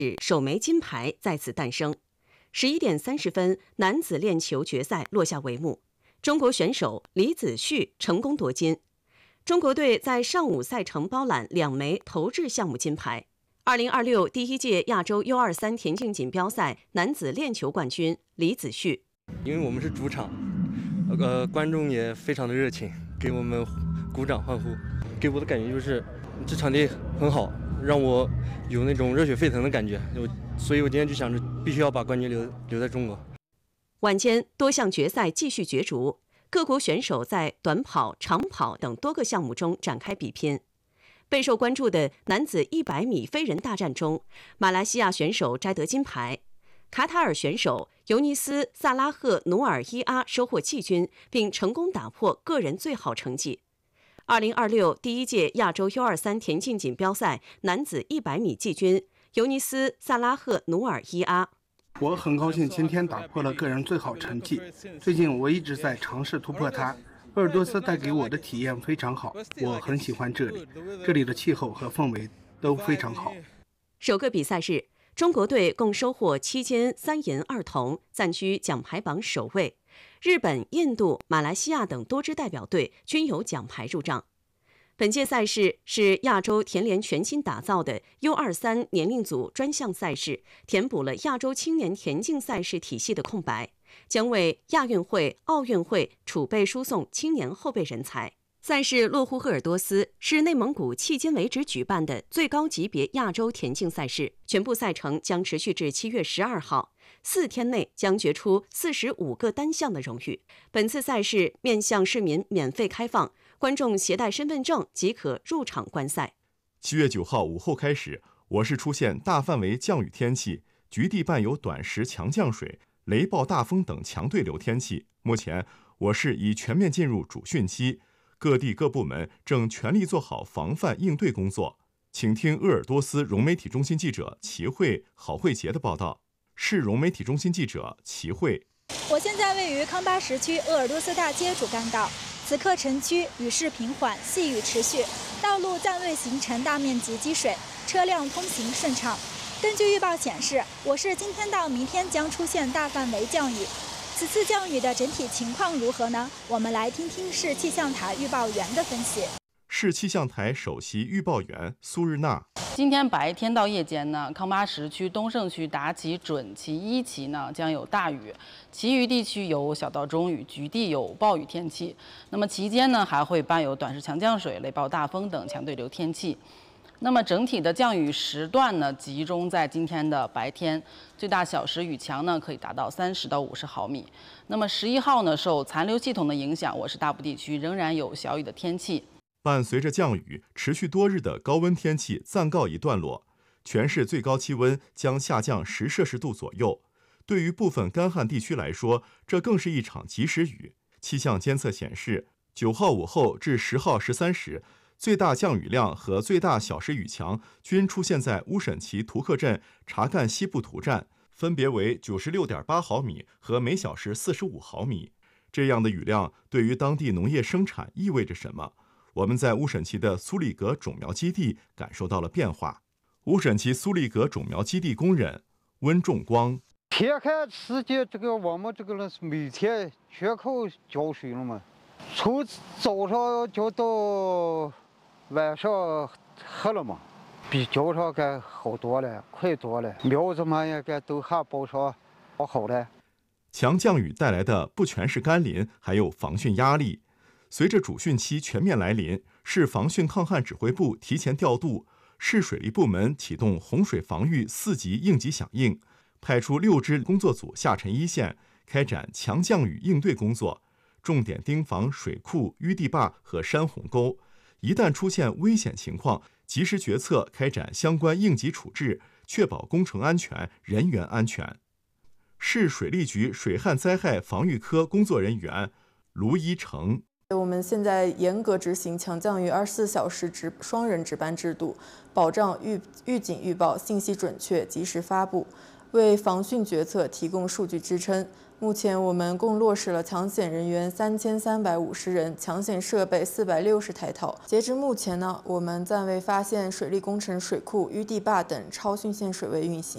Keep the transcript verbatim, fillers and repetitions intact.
首枚金牌再次诞生。十一点三十分，男子链球决赛落下帷幕，中国选手李子旭成功夺金。中国队在上午赛程包揽两枚投掷项目金牌。二零二六第一届亚洲 U 二三 田径锦标赛男子链球冠军李子旭。 因为我们是主场，呃，观众也非常的热情，给我们鼓掌欢呼，给我的感觉就是这场地很好，让我有那种热血沸腾的感觉。我，所以我今天就想着必须要把冠军留留在中国。 晚间多项决赛继续角逐，各国选手在短跑、长跑等多个项目中展开比拼。备受关注的男子一百米飞人大战中，马来西亚选手摘得金牌，卡塔尔选手尤尼斯·萨拉赫努尔伊阿收获季军，并成功打破个人最好成绩。二零二六第一届亚洲 U 二三 田径锦标赛男子一百米季军尤尼斯·萨拉赫努尔伊阿。 我很高兴今天打破了个人最好成绩，最近我一直在尝试突破它。鄂尔多斯带给我的体验非常好，我很喜欢这里，这里的气候和氛围都非常好。 首个比赛日，中国队共收获七金三银二铜，暂居奖牌榜首位。日本、印度、马来西亚等多支代表队均有奖牌入账。本届赛事是亚洲田联全新打造的 U 二三 年龄组专项赛事，填补了亚洲青年田径赛事体系的空白，将为亚运会、奥运会储备输送青年后备人才。赛事落户鄂尔多斯，是内蒙古迄今为止举办的最高级别亚洲田径赛事，全部赛程将持续至七月十二号，四天内将决出四十五个单项的荣誉。本次赛事面向市民免费开放，观众携带身份证即可入场观赛。 七月九号午后开始，我市出现大范围降雨天气，局地伴有短时强降水、雷暴大风等强对流天气。目前，我市已全面进入主汛期，各地各部门正全力做好防范应对工作。请听鄂尔多斯融媒体中心记者齐慧、郝慧杰的报道。市融媒体中心记者齐慧。 我现在位于康巴什区鄂尔多斯大街主干道，此刻城区雨势平缓，细雨持续，道路暂未形成大面积积水，车辆通行顺畅。根据预报显示，我市今天到明天将出现大范围降雨。此次降雨的整体情况如何呢？我们来听听市气象台预报员的分析。 市气象台首席预报员苏日娜。 今天白天到夜间呢，康巴什区、东胜区、达旗、准旗、一旗呢将有大雨，其余地区有小到中雨，局地有暴雨天气。那么期间呢，还会伴有短时强降水、雷暴大风等强对流天气。那么整体的降雨时段呢，集中在今天的白天，最大小时雨强呢可以达到三十到五十毫米。那么十一号呢，受残留系统的影响，我市大部地区仍然有小雨的天气。 伴随着降雨，持续多日的高温天气暂告一段落，全市最高气温将下降十摄氏度左右。对于部分干旱地区来说，这更是一场及时雨。气象监测显示，九号午后至十号十三时，最大降雨量和最大小时雨强均出现在乌沈旗图克镇查干西部图站，分别为 九十六点八毫米和每小时四十五毫米。这样的雨量对于当地农业生产意味着什么？我们在乌沈旗的苏里格种苗基地感受到了变化。乌沈旗苏里格种苗基地工人温仲光： 天看时节，这个我们这个人是每天缺口浇水了嘛，从早上浇到晚上黑了嘛，比早上该好多了，快多了，苗子嘛也该都还包上好好了。 强降雨带来的不全是甘霖，还有防汛压力。随着主汛期全面来临，市防汛抗旱指挥部提前调度，市水利部门启动洪水防御四级应急响应，派出六支工作组下沉一线，开展强降雨应对工作，重点盯防水库、淤地坝和山洪沟。一旦出现危险情况，及时决策，开展相关应急处置，确保工程安全、人员安全。市水利局水旱灾害防御科工作人员卢一成： 我们现在严格执行强降雨二十四小时值双人值班制度，保障预预警预报信息准确、及时发布，为防汛决策提供数据支撑。目前我们共落实了抢险人员三千三百五十人，抢险设备四百六十台套。截至目前呢，我们暂未发现水利工程水库、淤地坝等超汛线水位运行。